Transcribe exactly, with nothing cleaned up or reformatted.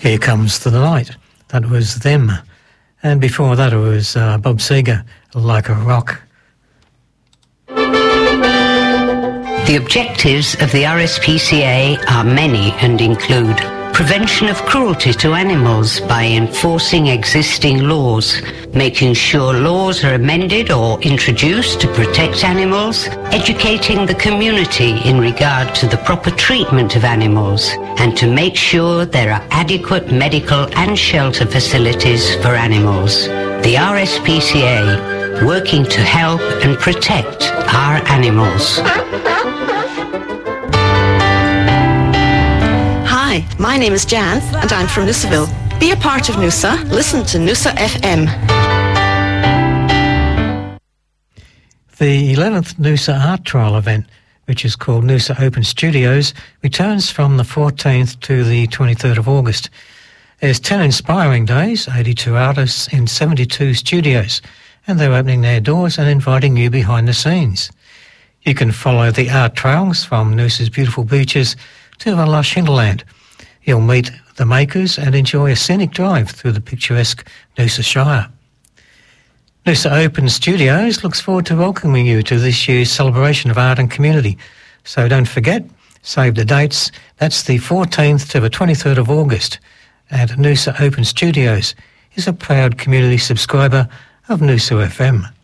Here Comes the Light. That was Them. And before that it was uh, Bob Seger, Like a Rock. The objectives of the R S P C A are many and include prevention of cruelty to animals by enforcing existing laws, making sure laws are amended or introduced to protect animals, educating the community in regard to the proper treatment of animals, and to make sure there are adequate medical and shelter facilities for animals. The R S P C A, working to help and protect our animals. Hi, my name is Jan and I'm from Noosaville. Be a part of Noosa. Listen to Noosa F M. The eleventh Noosa Art Trial event, which is called Noosa Open Studios, returns from the fourteenth to the twenty-third of August. There's ten inspiring days, eighty-two artists in seventy-two studios, and they're opening their doors and inviting you behind the scenes. You can follow the art trails from Noosa's beautiful beaches to the lush hinterland. You'll meet the makers and enjoy a scenic drive through the picturesque Noosa Shire. Noosa Open Studios looks forward to welcoming you to this year's celebration of art and community. So don't forget, save the dates. That's the fourteenth to the twenty-third of August. And Noosa Open Studios is a proud community subscriber of Noosa F M.